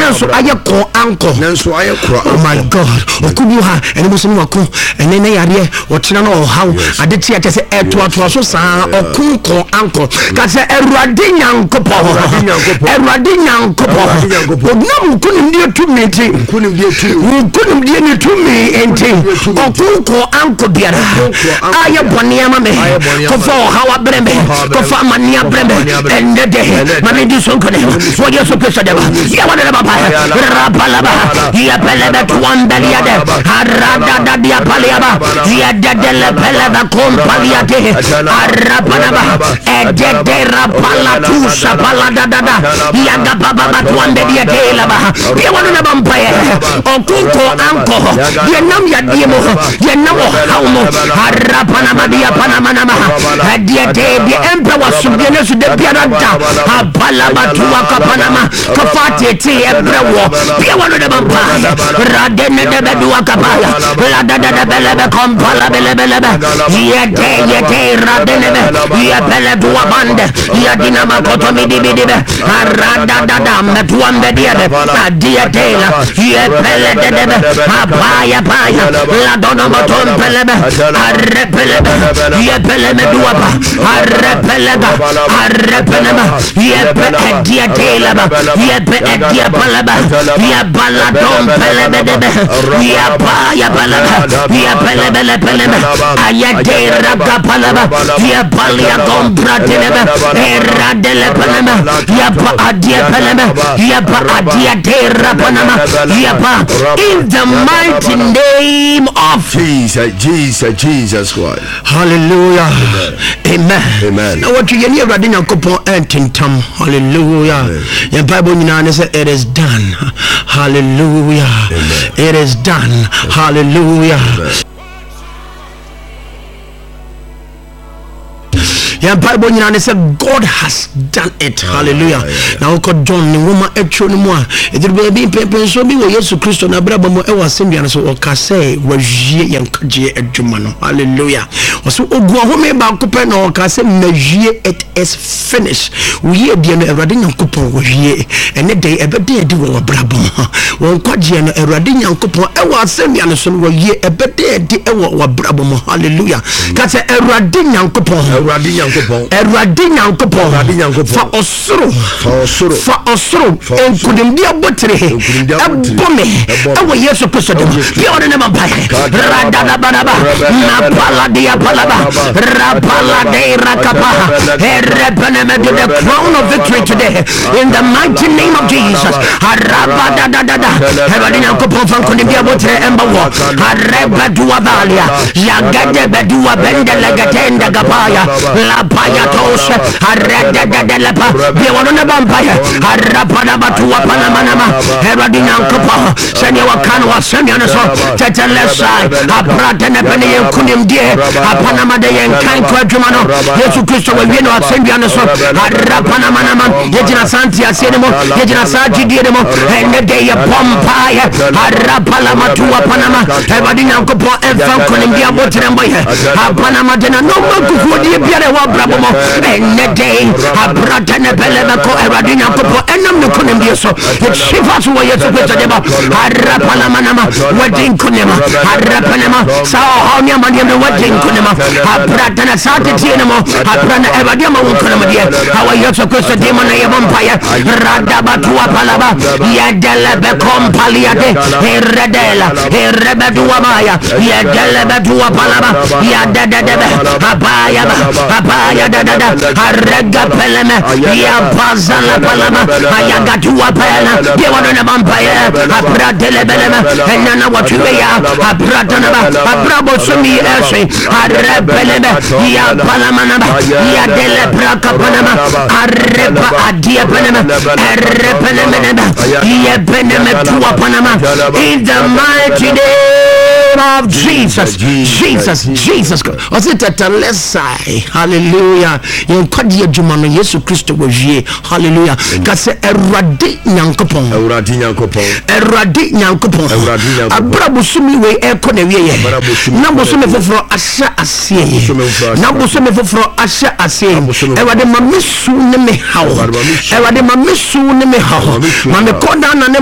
nanso aye ko anko oh my God okubu ha ene bo so no wako ene na yare o tena no haw ade tia kese eto so saa okunko anko ka se Awurade Nyankopɔn odnam kunim die tumiti kunim die ni tumi enti okunko anko biara aye bone ama me ko fo hawa brembe ko fa mania brembe ende de mami di sonko de wo Yesu Kristo de ya wana baba rapalaba ya pelebe tuandalia de harada da dia paliaba ya dedele pelebe kompaliate arapalaba edede rapala tu sapala da ya da baba tuandalia de laba ya wana baba okunko anko ya nam ya diemo ya nam haumo harapana dia panama dia de emperor wasubene su de piaranta apalaba tu akapanama kafate te ebrewo ya wana baba radene de bedua kapala la da belebe kompala belebe ya de radene ya bele dua bande ya dinama kotomi dibidibe rada da metuambe dia dia tela ya bele de apaya la dona motom belebe arrepelebe ya bele medua ba arrepelega ya bele dia tela ya bele dia balaba ya baladom belebe de ya balaba ya bele ayade raga balaba ya balia gombra delebe eradele balaba ya ba adia balaba ya ba adia terra banama ya ba in the mighty name of Jesus Christ. Hallelujah. Amen. Now what you hear Awurade Nyankopɔn entintam. Hallelujah. Your Bible nyina say it is done. Hallelujah. It is done. Hallelujah. Yeah, Bible nyina say God has done it. Hallelujah. Now ko John ni woma etwo ni mu a edire be pepe so bi wo Yesu Kristo na braba mo e wa sembian so o ka say wa hwie yankaje adwuma no. Hallelujah. So ogu ahome ba ko pe na o ka say na hwie it is finished. Wie bia no Awurade Nyankopɔn wo hwie ene dey ebede edi wo braba mo. Won kwaje no Awurade Nyankopɔn e wa sembian so wo hwie ebede edi e wo braba mo. Hallelujah. Ka say Awurade Nyankopɔn Awurade Nyankopɔn fa osoro enkudim dia botre ebome ewo Yesu Kristo de bi ode ne maba rada da banaba na paladia palaba rapala de rakapa erebene me the crown of victory today in the mighty name of Jesus araba da Awurade Nyankopɔn fa enkudim dia botre embawo areba duwa balia ya gade bedua bendele gatenda gapaya la paya tos arada da lepa bi wono na vampire arapa batuwa panama Awurade Nyankopɔn sene wakano wasemiano so tetelesa aprate ne bene yenkunim die apanama de yenkan to adwuma no Yesu Kristo wawie no asemiano so arapa nama yegina santi asene mo yegina saji die mo ene de ye pompaye arapa la matuwa panama Awurade Nyankopɔn enfan konim dia botre mboye apanama de na no makuku die biare wa brabo mo ene de aprate ne bele ko Awurade Nyankopɔn enam ne konim die so shifa so Yesu Kristo de ba arapa la manama wadin konema arapa nama sa honya maniam ne wadin konema aprate na sate tie ne mo aprana Awurade ma won konema die hawa Yesu Kristo de mana ye vampire rada batua palaba ya dele be kompaliade eredela erebeduwa maya ya dele beduwa palaba ya dedebe abaya da arega peleme ya bazala palama ya gatua pela ye wana na vampire apradele belema enana watuwe ya apradana abrabo sumi ese arebeleme ya palama na ya dele braka palama areba adia peleme erepeleme ya peneme tuwa palama in the mighty name of Jesus. Was it at a lesai? Hallelujah. You could hear Jumano Yesu Christo was ye. Hallelujah. Cause Awurade Nyankopɔn. Abrabusumi we ekone wiye. Nabusumi foforo asha asie. Nabusumi foforo asha asie. Awurade mamisu ne me hawo. Awurade mamisu ne me hawo. Mame koda na ne